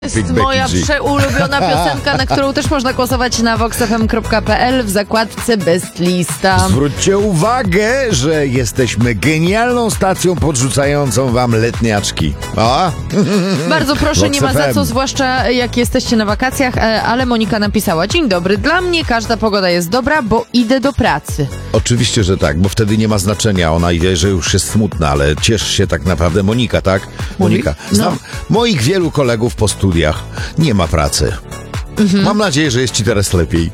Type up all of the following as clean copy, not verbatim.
Jest moja przeulubiona piosenka, na którą też można głosować na voxfm.pl w zakładce Best Lista. Zwróćcie uwagę, że jesteśmy genialną stacją podrzucającą wam letniaczki. A? Bardzo proszę, Vox nie ma za FM. co, zwłaszcza jak jesteście na wakacjach, ale Monika napisała: dzień dobry, dla mnie każda pogoda jest dobra, bo idę do pracy. Oczywiście, że tak, bo wtedy nie ma znaczenia. Ona wie, że już jest smutna, ale ciesz się tak naprawdę. Monika, tak? Monika. Znam moich wielu kolegów po studiach. Nie ma pracy. Mam nadzieję, że jest ci teraz lepiej.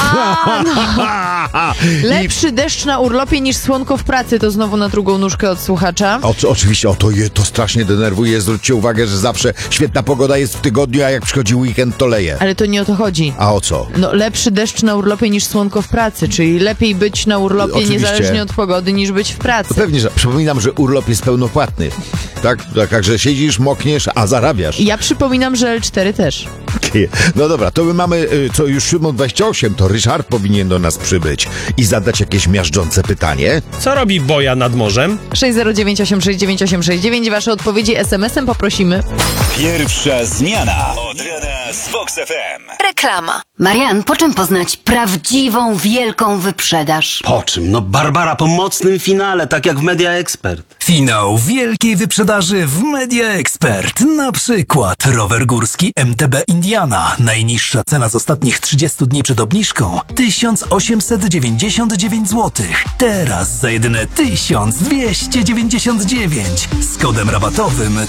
Lepszy deszcz na urlopie niż słonko w pracy, to znowu na drugą nóżkę od słuchacza. Oczywiście, to strasznie denerwuje. Zwróćcie uwagę, że zawsze świetna pogoda jest w tygodniu, a jak przychodzi weekend, to leje. Ale to nie o to chodzi. A o co? No, lepszy deszcz na urlopie niż słonko w pracy, czyli lepiej być na urlopie Oczywiście. niezależnie od pogody niż być w pracy. Pewnie, że przypominam, że urlop jest pełnopłatny. Tak? Także siedzisz, mokniesz, a zarabiasz. Ja przypominam, że L4 też. No dobra, to my mamy, co już Szymon 28, to Ryszard powinien do nas przybyć i zadać jakieś miażdżące pytanie. Co robi Boja nad morzem? 609869869. Wasze odpowiedzi SMS-em poprosimy. Pierwsza zmiana od rana z Vox FM. Reklama. Marian, po czym poznać prawdziwą, wielką wyprzedaż? Po czym? No Barbara po mocnym finale, tak jak w Media Expert. Finał wielkiej wyprzedaży w Media Expert. Na przykład rower górski MTB Indiana. Najniższa cena z ostatnich 30 dni przed obniżką 1899 zł. Teraz za jedyne 1299 z kodem rabatowym